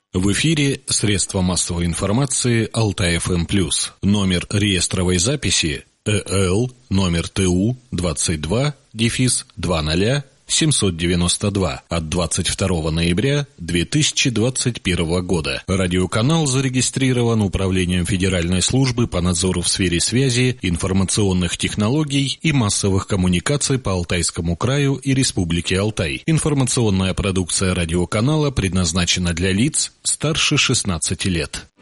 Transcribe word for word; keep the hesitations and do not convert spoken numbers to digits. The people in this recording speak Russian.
В эфире средства массовой информации Алтай-ФМ плюс. Номер реестровой записи ЭЛ номер ТУ двадцать два дефис двадцать семьсот девяносто два от двадцать второго ноября две тысячи двадцать первого года. Радиоканал зарегистрирован Управлением Федеральной службы по надзору в сфере связи, информационных технологий и массовых коммуникаций по Алтайскому краю и Республике Алтай. Информационная продукция радиоканала предназначена для лиц старше шестнадцати лет.